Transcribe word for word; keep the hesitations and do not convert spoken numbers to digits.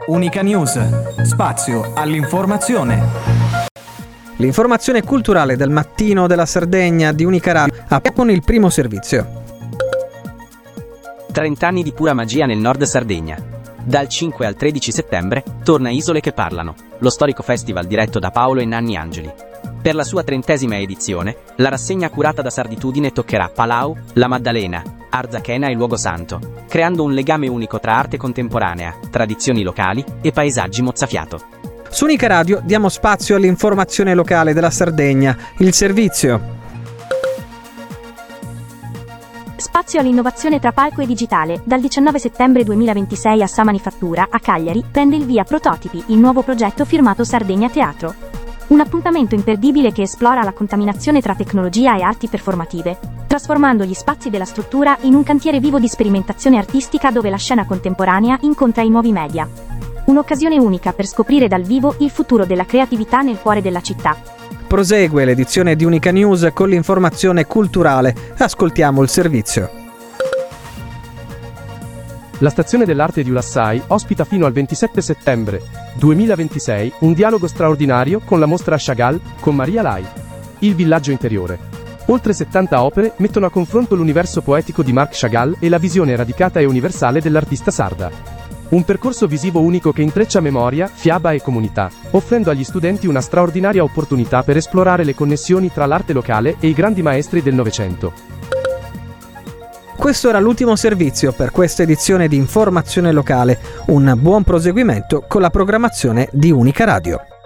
Unica News, spazio all'informazione. L'informazione culturale del mattino della Sardegna di Unica Radio apre con il primo servizio. trenta anni di pura magia nel nord Sardegna. Dal cinque al tredici settembre torna Isole che parlano, lo storico festival diretto da Paolo e Nanni Angeli. Per la sua trentesima edizione, la rassegna curata da Sarditudine toccherà Palau, la Maddalena, Arzachena e Luogo Santo, creando un legame unico tra arte contemporanea, tradizioni locali e paesaggi mozzafiato. Su Unica Radio diamo spazio all'informazione locale della Sardegna, il servizio. Spazio all'innovazione tra palco e digitale. Dal diciannove settembre duemilaventisei a Sa Manifattura, a Cagliari, prende il via Prototipi, il nuovo progetto firmato Sardegna Teatro. Un appuntamento imperdibile che esplora la contaminazione tra tecnologia e arti performative, trasformando gli spazi della struttura in un cantiere vivo di sperimentazione artistica dove la scena contemporanea incontra i nuovi media. Un'occasione unica per scoprire dal vivo il futuro della creatività nel cuore della città. Prosegue l'edizione di Unica News con l'informazione culturale. Ascoltiamo il servizio. La Stazione dell'Arte di Ulassai ospita fino al ventisette settembre duemilaventisei un dialogo straordinario con la mostra Chagall con Maria Lai. Il villaggio interiore. Oltre settanta opere mettono a confronto l'universo poetico di Marc Chagall e la visione radicata e universale dell'artista sarda. Un percorso visivo unico che intreccia memoria, fiaba e comunità, offrendo agli studenti una straordinaria opportunità per esplorare le connessioni tra l'arte locale e i grandi maestri del Novecento. Questo era l'ultimo servizio per questa edizione di Informazione Locale. Un buon proseguimento con la programmazione di Unica Radio.